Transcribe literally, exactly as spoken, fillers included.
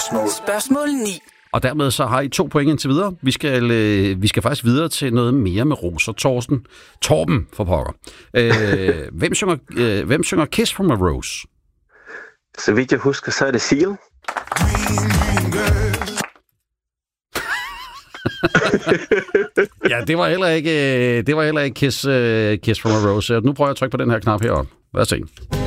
spørgsmål. Spørgsmål ni. Og dermed så har I to point indtil videre. Vi skal, øh, vi skal faktisk videre til noget mere med roser. Torsten. Torben for pokker. Øh, hvem, synger, øh, hvem synger Kiss from a Rose? Så vidt jeg husker, så er det Seal. Ja, det var heller ikke, det var heller ikke Kiss, uh, Kiss from a Rose. Nu prøver jeg at trykke på den her knap heroppe. Lad os se.